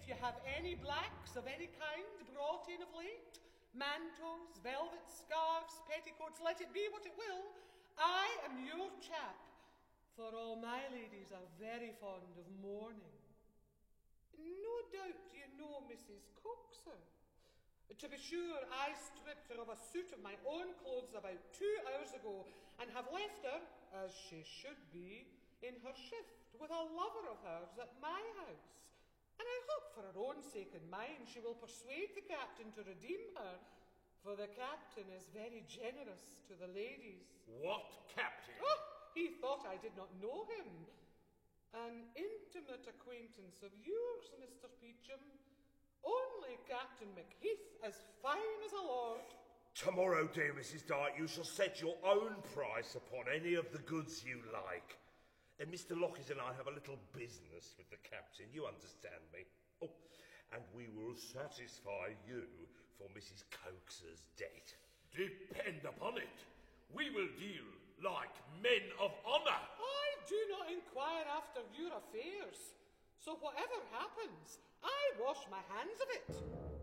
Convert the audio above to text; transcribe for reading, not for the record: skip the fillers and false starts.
you have any blacks of any kind brought in of late, mantos, velvet scarves, petticoats, let it be what it will, I am your chap, for all my ladies are very fond of mourning. No doubt you know Mrs. Coxer. To be sure, I stripped her of a suit of my own clothes about 2 hours ago, and have left her, as she should be, in her shift with a lover of hers at my house. And I hope for her own sake and mine she will persuade the captain to redeem her, for the captain is very generous to the ladies. What captain? Oh, he thought I did not know him. An intimate acquaintance of yours, Mr. Peacham. Only Captain Macheath, as fine as a lord. Tomorrow, dear Mrs. Dart, you shall set your own price upon any of the goods you like. And Mr. Lockett and I have a little business with the captain, you understand me. Oh, and we will satisfy you for Mrs. Coxer's debt. Depend upon it, we will deal like men of honour. I do not inquire after your affairs, so whatever happens, I wash my hands of it.